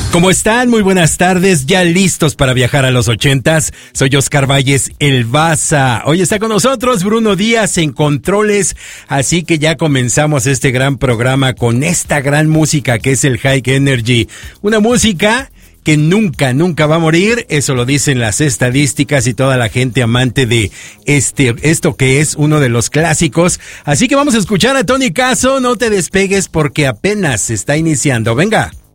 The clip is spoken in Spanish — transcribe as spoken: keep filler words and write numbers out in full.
¿Cómo están? Muy buenas tardes, ya listos para viajar a los ochentas. Soy Oscar Valles, el Baza. Hoy está con nosotros Bruno Díaz en controles, así que ya comenzamos este gran programa con esta gran música que es el High Energy. Una música que nunca, nunca va a morir, eso lo dicen las estadísticas y toda la gente amante de este, esto que es uno de los clásicos. Así que vamos a escuchar a Tony Caso, no te despegues porque apenas se está iniciando. Venga.